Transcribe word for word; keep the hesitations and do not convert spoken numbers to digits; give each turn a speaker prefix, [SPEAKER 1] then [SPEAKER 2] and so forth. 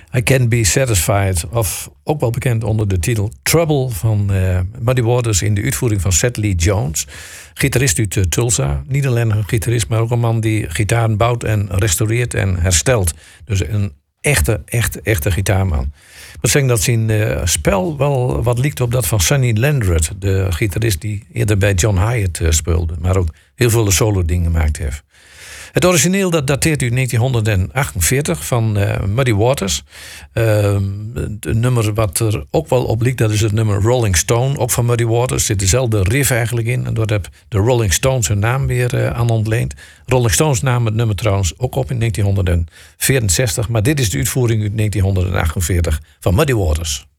[SPEAKER 1] I Can't Be Satisfied, of ook wel bekend onder de titel Trouble van uh, Muddy Waters in de uitvoering van Seth Lee Jones. Gitarist uit uh, Tulsa. Niet alleen een gitarist, maar ook een man die gitaren bouwt en restaureert en herstelt. Dus een echte, echte, echte gitaarman. Ik zeggen dat zijn uh, spel wel wat lijkt op dat van Sonny Landreth, de gitarist die eerder bij John Hyatt uh, speelde, maar ook heel veel solo dingen gemaakt heeft. Het origineel dat dateert uit negentien achtenveertig van uh, Muddy Waters. Uh, het nummer wat er ook wel op lijkt, dat is het nummer Rolling Stone, ook van Muddy Waters. Er zit dezelfde riff eigenlijk in. En daar heb de Rolling Stones hun naam weer uh, aan ontleend. Rolling Stones namen het nummer trouwens ook op in negentien vierenzestig. Maar dit is de uitvoering uit negentien achtenveertig van Muddy Waters.